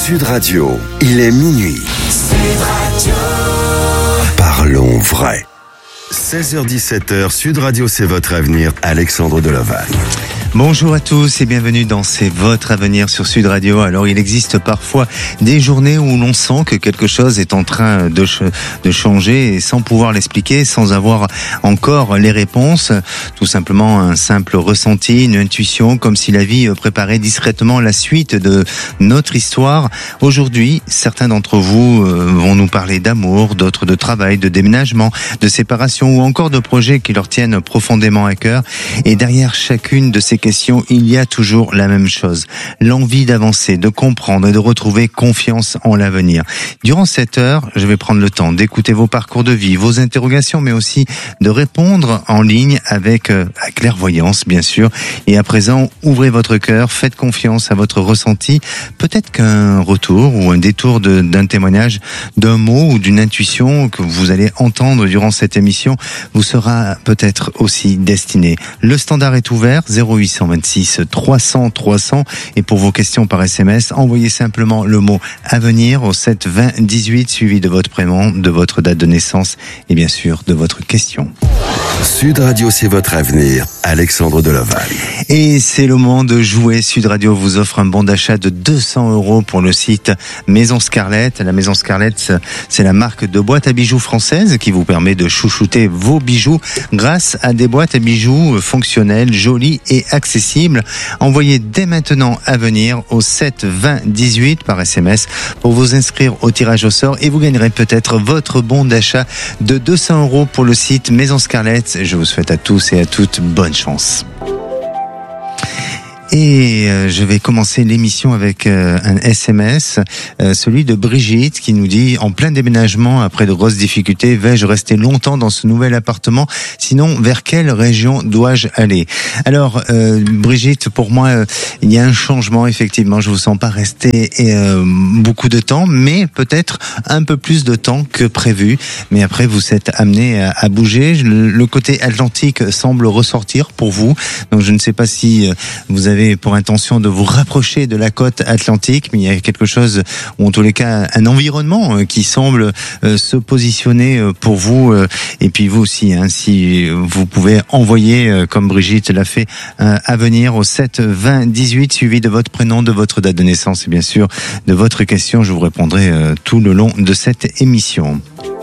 Sud Radio, il est minuit. Sud Radio. Parlons vrai. 16h-17h, Sud Radio, c'est votre avenir. Alexandre Delaval. Bonjour à tous et bienvenue dans C'est votre avenir sur Sud Radio. Alors il existe parfois des journées où l'on sent que quelque chose est en train de changer et sans pouvoir l'expliquer, sans avoir encore les réponses. Tout simplement un simple ressenti, une intuition, comme si la vie préparait discrètement la suite de notre histoire. Aujourd'hui, certains d'entre vous vont nous parler d'amour, d'autres de travail, de déménagement, de séparation ou encore de projets qui leur tiennent profondément à cœur. Et derrière chacune de ces questions, il y a toujours la même chose. L'envie d'avancer, de comprendre et de retrouver confiance en l'avenir. Durant cette heure, je vais prendre le temps d'écouter vos parcours de vie, vos interrogations, mais aussi de répondre en ligne avec clairvoyance, bien sûr. Et à présent, ouvrez votre cœur, faites confiance à votre ressenti. Peut-être qu'un retour ou un détour d'un témoignage, d'un mot ou d'une intuition que vous allez entendre durant cette émission vous sera peut-être aussi destiné. Le standard est ouvert, 0826 300 300. Et pour vos questions par SMS, envoyez simplement le mot avenir au 7 20 18 suivi de votre prénom, de votre date de naissance et bien sûr de votre question. Sud Radio, c'est votre avenir. Alexandre Delaval. Et c'est le moment de jouer. Sud Radio vous offre un bon d'achat de 200 € pour le site Maison Scarlett. La Maison Scarlett, c'est la marque de boîtes à bijoux française qui vous permet de chouchouter vos bijoux grâce à des boîtes à bijoux fonctionnelles, jolies et accessibles. Envoyez dès maintenant avenir au 7 20 18 par SMS pour vous inscrire au tirage au sort et vous gagnerez peut-être votre bon d'achat de 200 € pour le site Maison Scarlett. Je vous souhaite à tous et à toutes bonne chance. Et je vais commencer l'émission avec un SMS, celui de Brigitte qui nous dit: en plein déménagement, après de grosses difficultés, vais-je rester longtemps dans ce nouvel appartement? Sinon, vers quelle région dois-je aller? Alors, Brigitte, pour moi, il y a un changement, effectivement. Je vous sens pas rester beaucoup de temps, mais peut-être un peu plus de temps que prévu. Mais après, vous êtes amené à bouger. Le côté atlantique semble ressortir pour vous. Donc, je ne sais pas si vous avez pour intention de vous rapprocher de la côte atlantique, mais il y a quelque chose, ou en tous les cas un environnement qui semble se positionner pour vous, et puis vous aussi, si vous pouvez envoyer, comme Brigitte l'a fait, à venir au 7 20 18 suivi de votre prénom, de votre date de naissance et bien sûr de votre question. Je vous répondrai tout le long de cette émission.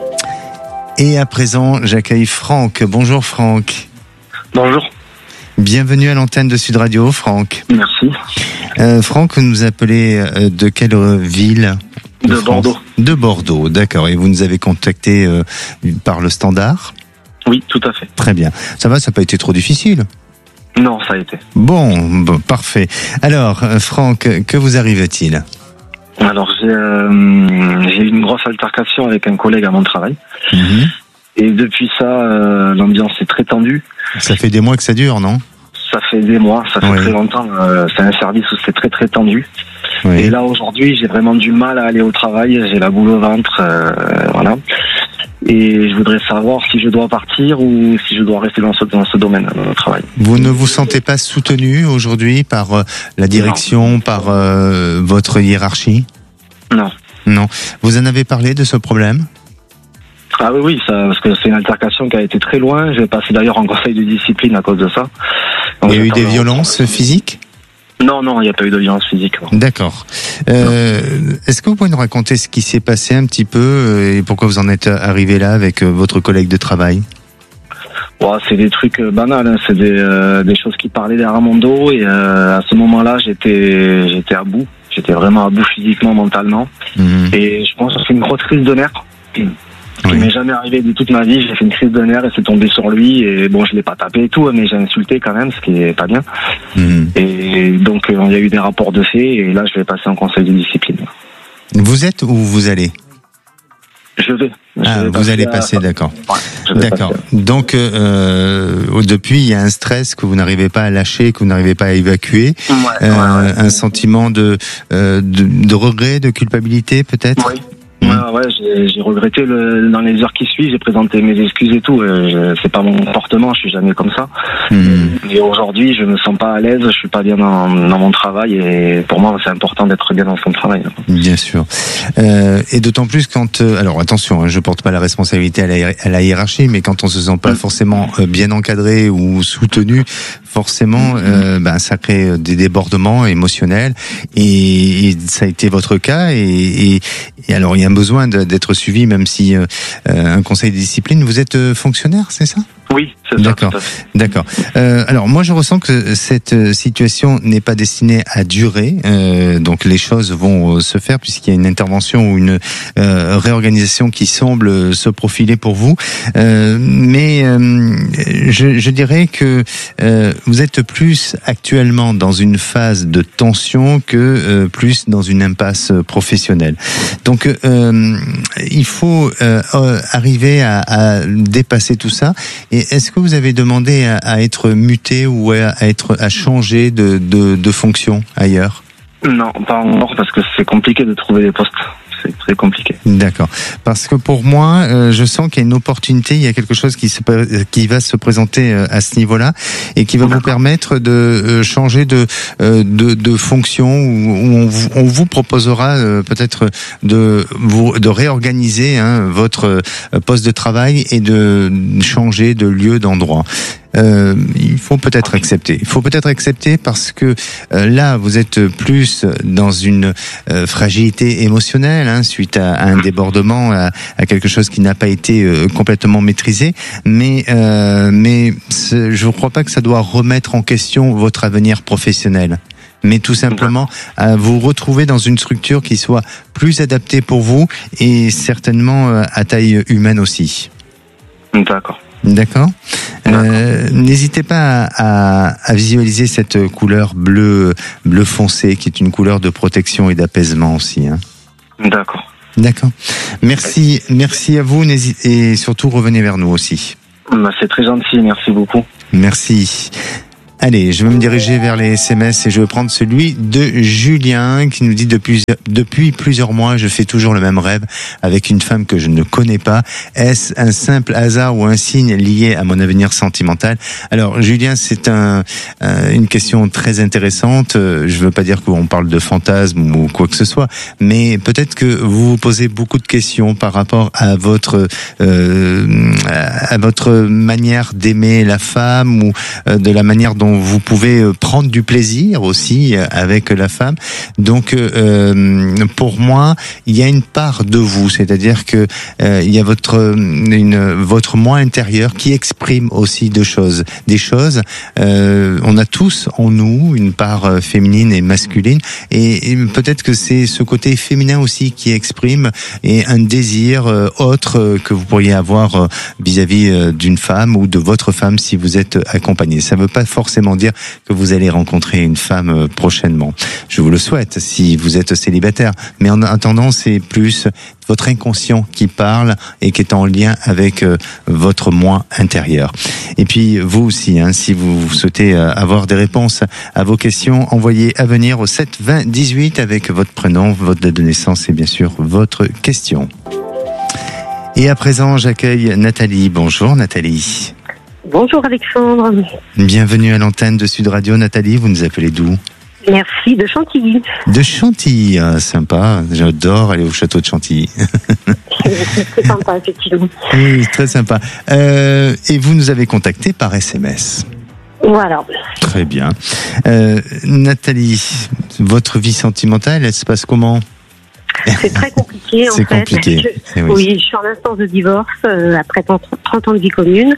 Et à présent, j'accueille Franck. Bonjour Franck. Bonjour. Bienvenue à l'antenne de Sud Radio, Franck. Merci. Franck, vous nous appelez de quelle ville ? De Bordeaux. De Bordeaux, d'accord. Et vous nous avez contacté par le standard ? Oui, tout à fait. Très bien. Ça va, ça n'a pas été trop difficile ? Non, ça a été. Bon, parfait. Alors, Franck, que vous arrive-t-il ? Alors, j'ai eu une grosse altercation avec un collègue à mon travail. Mmh. Et depuis ça, l'ambiance est très tendue. Ça fait des mois que ça dure, non ? Ça fait des mois, ça fait très longtemps. C'est un service où c'est très très tendu. Oui. Et là, aujourd'hui, j'ai vraiment du mal à aller au travail. J'ai la boule au ventre, voilà. Et je voudrais savoir si je dois partir ou si je dois rester dans ce domaine de travail. Vous ne vous sentez pas soutenu aujourd'hui par la direction, non. Par votre hiérarchie ? Non. Non. Vous en avez parlé de ce problème ? Ah oui, ça, parce que c'est une altercation qui a été très loin. J'ai passé d'ailleurs en conseil de discipline à cause de ça. Donc, il y a eu des violences physiques ? Non, il n'y a pas eu de violence physique. Non. D'accord. Est-ce que vous pouvez nous raconter ce qui s'est passé un petit peu et pourquoi vous en êtes arrivé là avec votre collègue de travail ? C'est des trucs banals, hein. C'est des choses qui parlaient derrière mon dos et à ce moment-là, j'étais à bout. J'étais vraiment à bout physiquement, mentalement. Mmh. Et je pense que c'est une grosse crise de nerfs. Qui m'est jamais arrivé de toute ma vie. J'ai fait une crise de nerfs et c'est tombé sur lui. Et bon, je l'ai pas tapé et tout, mais j'ai insulté quand même, ce qui est pas bien. Mmh. Et donc, il y a eu des rapports de fait. Et là, je vais passer en conseil de discipline. Vous êtes ou vous allez ? Je vais. Vous allez passer, d'accord. Ouais, d'accord. Passer. Donc, depuis, il y a un stress que vous n'arrivez pas à lâcher, que vous n'arrivez pas à évacuer. Ouais. Un sentiment de regret, de culpabilité, peut-être ? Oui. Ouais, j'ai regretté dans les heures qui suivent, j'ai présenté mes excuses et tout. C'est pas mon comportement, je suis jamais comme ça. Et aujourd'hui, je me sens pas à l'aise, je suis pas bien dans mon travail et pour moi, c'est important d'être bien dans son travail. Bien sûr. Et d'autant plus quand, alors attention, je porte pas la responsabilité à la hiérarchie, mais quand on se sent pas forcément bien encadré ou soutenu, forcément, ça crée des débordements émotionnels et ça a été votre cas et alors il y a un besoin d'être suivi, même si un conseil de discipline. Vous êtes fonctionnaire, c'est ça ? Oui, c'est ça. D'accord. Alors moi je ressens que cette situation n'est pas destinée à durer. Donc les choses vont se faire puisqu'il y a une intervention ou une réorganisation qui semble se profiler pour vous. Mais je dirais que vous êtes plus actuellement dans une phase de tension que plus dans une impasse professionnelle. Donc il faut arriver à dépasser tout ça. Et est-ce que vous avez demandé à être muté ou à changer de fonction ailleurs ? Non, pas encore parce que c'est compliqué de trouver des postes. C'est très compliqué. D'accord. Parce que pour moi, je sens qu'il y a une opportunité, il y a quelque chose qui va se présenter à ce niveau-là et qui va vous permettre de changer de fonction où on vous proposera peut-être de réorganiser votre poste de travail et de changer de lieu, d'endroit. Il faut peut-être accepter. Il faut peut-être accepter parce que là, vous êtes plus dans une fragilité émotionnelle suite à un débordement, à quelque chose qui n'a pas été complètement maîtrisé. Mais je ne crois pas que ça doit remettre en question votre avenir professionnel. Mais tout simplement à vous retrouver dans une structure qui soit plus adaptée pour vous et certainement à taille humaine aussi. D'accord. N'hésitez pas à visualiser cette couleur bleu foncé qui est une couleur de protection et d'apaisement aussi. D'accord. Merci à vous et surtout revenez vers nous aussi. C'est très gentil, merci beaucoup. Merci. Allez, je vais me diriger vers les SMS et je vais prendre celui de Julien qui nous dit depuis plusieurs mois, je fais toujours le même rêve avec une femme que je ne connais pas. Est-ce un simple hasard ou un signe lié à mon avenir sentimental ? Alors, Julien, c'est une question très intéressante. Je veux pas dire qu'on parle de fantasme ou quoi que ce soit, mais peut-être que vous vous posez beaucoup de questions par rapport à votre manière d'aimer la femme ou de la manière dont vous pouvez prendre du plaisir aussi avec la femme. Donc pour moi, il y a une part de vous, c'est-à-dire que il y a votre moi intérieur qui exprime aussi des choses. On a tous en nous une part féminine et masculine, et peut-être que c'est ce côté féminin aussi qui exprime et un désir autre que vous pourriez avoir vis-à-vis d'une femme ou de votre femme si vous êtes accompagné. Ça ne veut pas forcément dire que vous allez rencontrer une femme prochainement. Je vous le souhaite si vous êtes célibataire, mais en attendant, c'est plus votre inconscient qui parle et qui est en lien avec votre moi intérieur. Et puis vous aussi, si vous souhaitez avoir des réponses à vos questions, envoyez Avenir au 7 20 18 avec votre prénom, votre date de naissance et bien sûr votre question. Et à présent, j'accueille Nathalie. Bonjour Nathalie. Bonjour Alexandre. Bienvenue à l'antenne de Sud Radio. Nathalie, vous nous appelez d'où ? Merci, de Chantilly. De Chantilly, sympa. J'adore aller au château de Chantilly. C'est sympa, effectivement. Oui, très sympa. Et vous nous avez contacté par SMS. Voilà. Très bien. Nathalie, votre vie sentimentale, elle se passe comment ? C'est très compliqué, en fait. C'est compliqué. Oui, je suis en instance de divorce après 30 ans de vie commune.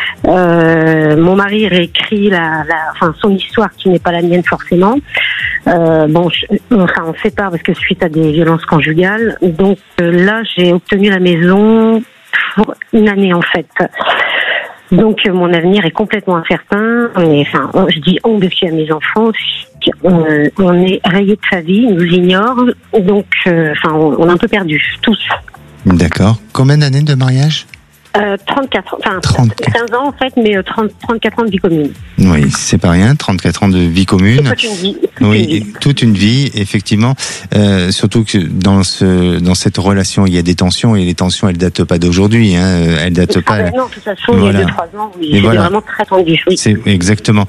Mon mari réécrit son histoire qui n'est pas la mienne forcément. On se sépare parce que suite à des violences conjugales. Donc là, j'ai obtenu la maison pour une année en fait. Donc mon avenir est complètement incertain. Je dis on parce qu'il y a mes enfants aussi. On est rayé de sa vie, ils nous ignorent. Donc on est un peu perdus tous. D'accord. Combien d'années de mariage ? 34, enfin 15 ans en fait, mais 34 ans de vie commune. Oui, c'est pas rien, 34 ans de vie commune. Toute une vie. Toute une vie, effectivement. Surtout que dans cette relation, il y a des tensions, et les tensions, elles datent pas d'aujourd'hui. Elles datent pas. Non, de toute façon, il y a 2-3 ans, oui, c'était vraiment très tendu. Oui. C'est exactement.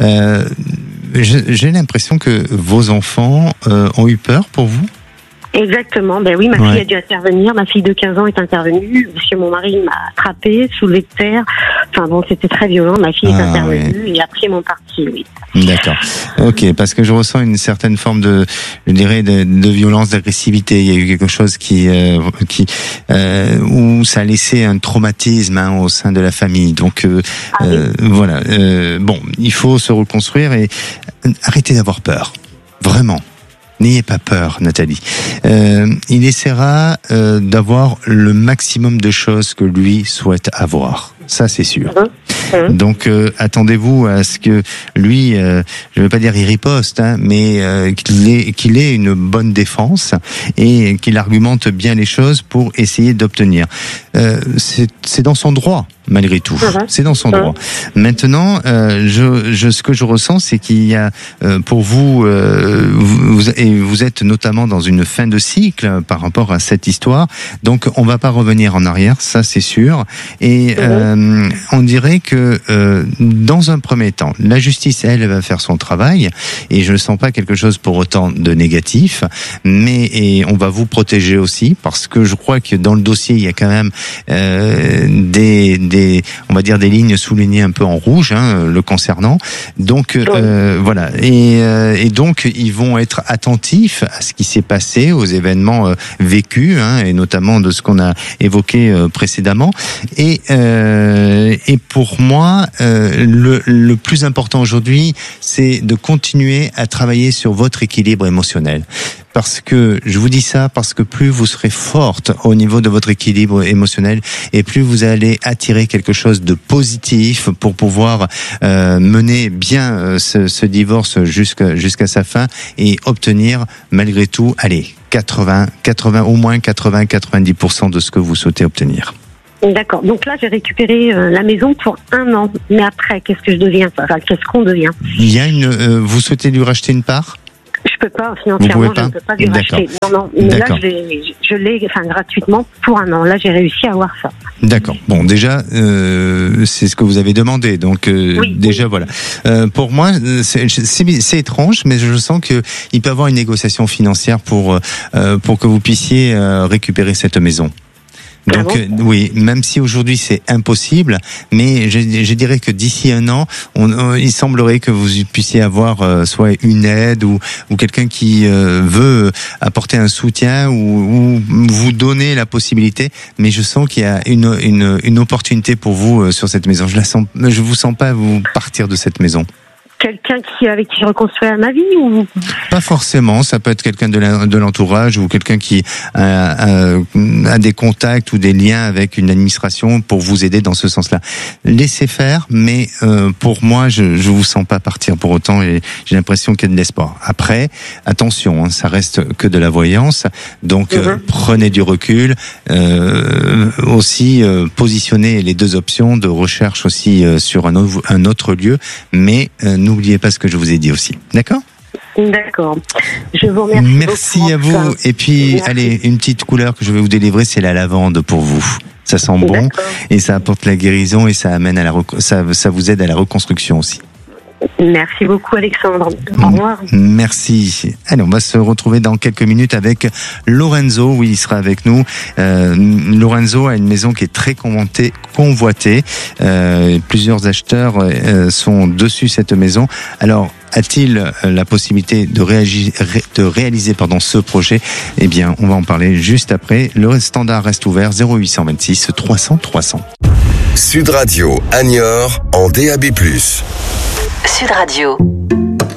J'ai l'impression que vos enfants ont eu peur pour vous. Exactement, ben oui, ma fille a dû intervenir, ma fille de 15 ans est intervenue, parce que mon mari m'a attrapée, soulevé de terre, enfin bon, c'était très violent, ma fille est intervenue, et après ils m'ont parti, oui. D'accord, ok, parce que je ressens une certaine forme de violence, d'agressivité, il y a eu quelque chose où ça a laissé un traumatisme au sein de la famille, donc voilà, bon, il faut se reconstruire et arrêtez d'avoir peur, vraiment. N'ayez pas peur, Nathalie. Il essaiera d'avoir le maximum de choses que lui souhaite avoir. Ça, c'est sûr. Donc, attendez-vous à ce que lui, je ne vais pas dire il riposte, mais qu'il ait une bonne défense et qu'il argumente bien les choses pour essayer d'obtenir. C'est dans son droit, malgré tout. C'est dans son droit. Maintenant, ce que je ressens, c'est qu'il y a pour vous, vous êtes notamment dans une fin de cycle par rapport à cette histoire. Donc, on va pas revenir en arrière, ça c'est sûr. Et on dirait que dans un premier temps, la justice, elle va faire son travail, et je ne sens pas quelque chose pour autant de négatif, mais on va vous protéger aussi, parce que je crois que dans le dossier, il y a quand même on va dire des lignes soulignées un peu en rouge, le concernant. Donc voilà, et donc ils vont être attentifs à ce qui s'est passé, aux événements vécus, et notamment de ce qu'on a évoqué précédemment. Et pour moi, le plus important aujourd'hui, c'est de continuer à travailler sur votre équilibre émotionnel. Parce que, je vous dis ça, parce que plus vous serez forte au niveau de votre équilibre émotionnel, et plus vous allez attirer quelque chose de positif pour pouvoir mener bien ce divorce jusqu'à sa fin, et obtenir malgré tout, allez, 90% de ce que vous souhaitez obtenir. D'accord. Donc là, j'ai récupéré la maison pour 1 an. Mais après, qu'est-ce que je deviens ? Enfin, qu'est-ce qu'on devient ? Il y a vous souhaitez lui racheter une part ? Je peux pas, financièrement, je ne peux pas lui racheter. Non, mais là, je l'ai gratuitement pour 1 an. Là, j'ai réussi à avoir ça. D'accord. Bon, déjà, c'est ce que vous avez demandé. Donc, déjà, voilà. Pour moi, c'est étrange, mais je sens qu'il peut y avoir une négociation financière pour que vous puissiez récupérer cette maison. Donc oui, même si aujourd'hui c'est impossible, mais je dirais que d'ici 1 an, il semblerait que vous puissiez avoir soit une aide ou quelqu'un qui veut apporter un soutien ou vous donner la possibilité. Mais je sens qu'il y a une opportunité pour vous sur cette maison. Je vous sens pas vous partir de cette maison. Quelqu'un avec qui je reconstruis ma vie ou pas forcément, ça peut être quelqu'un de l'entourage ou quelqu'un qui a des contacts ou des liens avec une administration pour vous aider dans ce sens-là. Laissez faire, mais pour moi, je vous sens pas partir pour autant, et j'ai l'impression qu'il y a de l'espoir. Après, attention, ça reste que de la voyance, donc prenez du recul, aussi positionnez les 2 options de recherche aussi sur un autre lieu, mais n'oubliez pas ce que je vous ai dit aussi. D'accord ? D'accord. Je vous remercie. Merci à vous. Et puis, allez, une petite couleur que je vais vous délivrer, c'est la lavande pour vous. Ça sent bon et ça apporte la guérison, et ça amène ça vous aide à la reconstruction aussi. Merci beaucoup, Alexandre. Au revoir. Merci. Allez, on va se retrouver dans quelques minutes avec Lorenzo. Oui, il sera avec nous. Lorenzo a une maison qui est très convoitée. Plusieurs acheteurs sont dessus cette maison. Alors, a-t-il la possibilité de réaliser ce projet ? Eh bien, on va en parler juste après. Le standard reste ouvert, 0826 300 300. Sud Radio, Niort, en DAB+. Sud Radio.